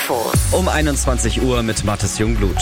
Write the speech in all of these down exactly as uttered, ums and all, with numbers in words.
Infos. Um einundzwanzig Uhr mit Mathis Jungblut.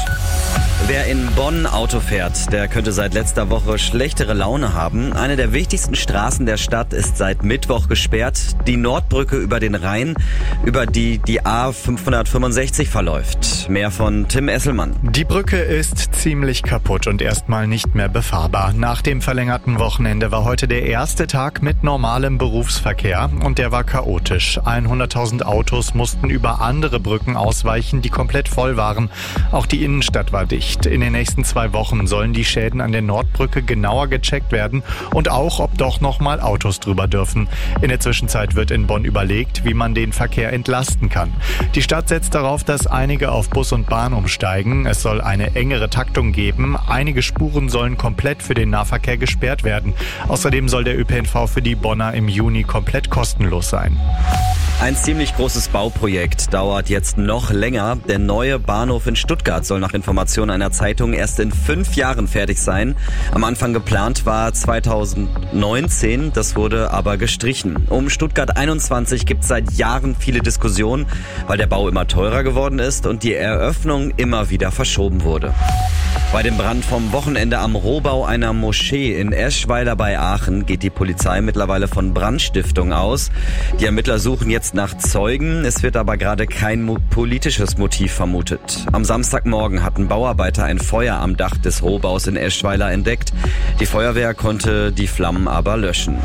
Wer in Bonn Auto fährt, der könnte seit letzter Woche schlechtere Laune haben. Eine der wichtigsten Straßen der Stadt ist seit Mittwoch gesperrt. Die Nordbrücke über den Rhein, über die die A fünfhundertfünfundsechzig verläuft. Mehr von Tim Esselmann. Die Brücke ist ziemlich kaputt und erstmal nicht mehr befahrbar. Nach dem verlängerten Wochenende war heute der erste Tag mit normalem Berufsverkehr und der war chaotisch. hunderttausend Autos mussten über andere Brücken ausweichen, die komplett voll waren. Auch die Innenstadt war dicht. In den nächsten zwei Wochen sollen die Schäden an der Nordbrücke genauer gecheckt werden und auch, ob doch noch mal Autos drüber dürfen. In der Zwischenzeit wird in Bonn überlegt, wie man den Verkehr entlasten kann. Die Stadt setzt darauf, dass einige auf Bus und Bahn umsteigen. Es soll eine engere Taktung geben. Einige Spuren sollen komplett für den Nahverkehr gesperrt werden. Außerdem soll der Ö P N V für die Bonner im Juni komplett kostenlos sein. Ein ziemlich großes Bauprojekt dauert jetzt noch länger. Der neue Bahnhof in Stuttgart soll nach Informationen einer Zeitung erst in fünf Jahren fertig sein. Am Anfang geplant war zweitausendneunzehn, das wurde aber gestrichen. Um Stuttgart einundzwanzig gibt es seit Jahren viele Diskussionen, weil der Bau immer teurer geworden ist und die Eröffnung immer wieder verschoben wurde. Bei dem Brand vom Wochenende am Rohbau einer Moschee in Eschweiler bei Aachen geht die Polizei mittlerweile von Brandstiftung aus. Die Ermittler suchen jetzt nach Zeugen. Es wird aber gerade kein mo- politisches Motiv vermutet. Am Samstagmorgen hatten Bauarbeiter ein Feuer am Dach des Rohbaus in Eschweiler entdeckt. Die Feuerwehr konnte die Flammen aber löschen.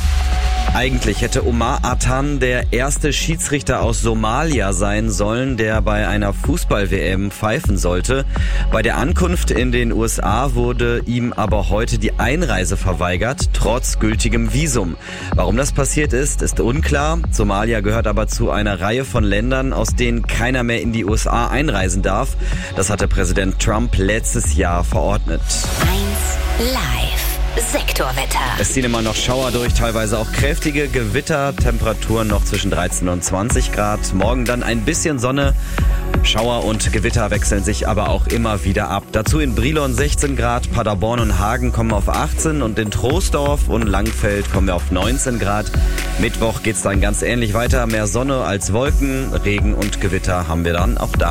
Eigentlich hätte Omar Atan der erste Schiedsrichter aus Somalia sein sollen, der bei einer Fußball-W M pfeifen sollte. Bei der Ankunft in den U S A wurde ihm aber heute die Einreise verweigert, trotz gültigem Visum. Warum das passiert ist, ist unklar. Somalia gehört aber zu einer Reihe von Ländern, aus denen keiner mehr in die U S A einreisen darf. Das hatte Präsident Trump letztes Jahr verordnet. eins live. Sektorwetter. Es ziehen immer noch Schauer durch, teilweise auch kräftige Gewitter, Temperaturen noch zwischen dreizehn und zwanzig Grad. Morgen dann ein bisschen Sonne. Schauer und Gewitter wechseln sich aber auch immer wieder ab. Dazu in Brilon sechzehn Grad, Paderborn und Hagen kommen auf achtzehn und in Troisdorf und Langfeld kommen wir auf neunzehn Grad. Mittwoch geht's dann ganz ähnlich weiter. Mehr Sonne als Wolken, Regen und Gewitter haben wir dann auch da.